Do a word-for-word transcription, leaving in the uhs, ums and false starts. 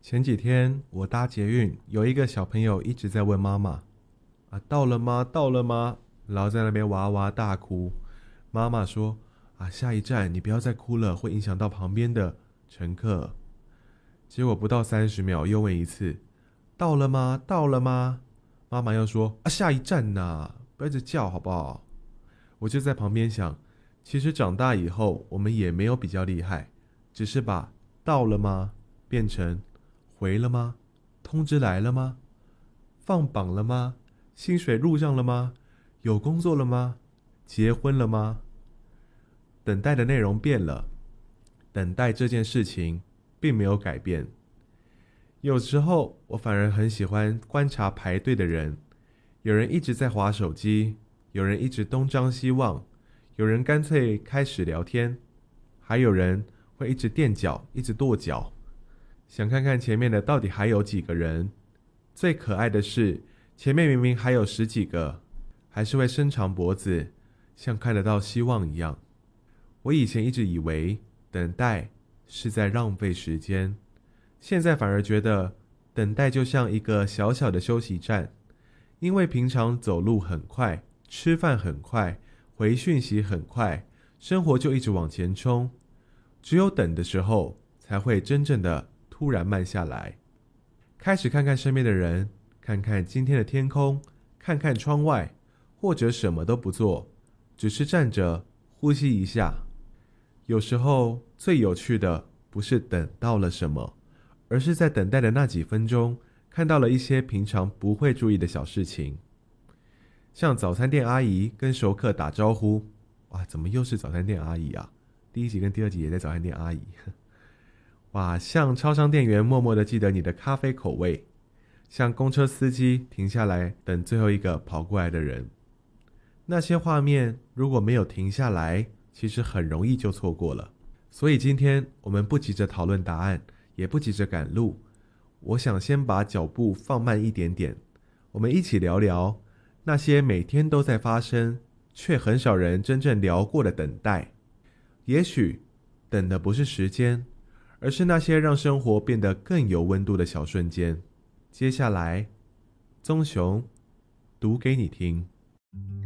前几天我搭捷运，有一个小朋友一直在问妈妈：啊，到了吗？到了吗？然后在那边哇哇大哭。妈妈说：啊，下一站你不要再哭了，会影响到旁边的乘客。结果不到三十秒又问一次：到了吗？到了吗？妈妈又说：啊，下一站呐，不要一直叫好不好？我就在旁边想，其实长大以后我们也没有比较厉害，只是把到了吗变成回了吗？通知来了吗？放榜了吗？薪水入账了吗？有工作了吗？结婚了吗？等待的内容变了，等待这件事情并没有改变。有时候我反而很喜欢观察排队的人，有人一直在滑手机，有人一直东张西望，有人干脆开始聊天，还有人会一直垫脚，一直跺脚，想看看前面的到底还有几个人。最可爱的是，前面明明还有十几个，还是会伸长脖子，像看得到希望一样。我以前一直以为等待是在浪费时间，现在反而觉得等待就像一个小小的休息站，因为平常走路很快，吃饭很快，回讯息很快，生活就一直往前冲，只有等的时候才会真正的突然慢下来，开始看看身边的人，看看今天的天空，看看窗外，或者什么都不做，只是站着呼吸一下。有时候最有趣的不是等到了什么，而是在等待的那几分钟看到了一些平常不会注意的小事情，像早餐店阿姨跟熟客打招呼。哇，怎么又是早餐店阿姨啊？第一集跟第二集也在早餐店阿姨。哇，像超商店员默默地记得你的咖啡口味，像公车司机停下来等最后一个跑过来的人。那些画面如果没有停下来，其实很容易就错过了。所以今天我们不急着讨论答案，也不急着赶路，我想先把脚步放慢一点点，我们一起聊聊那些每天都在发生却很少人真正聊过的等待。也许等的不是时间，而是那些让生活变得更有温度的小瞬间。接下来宗雄读给你听。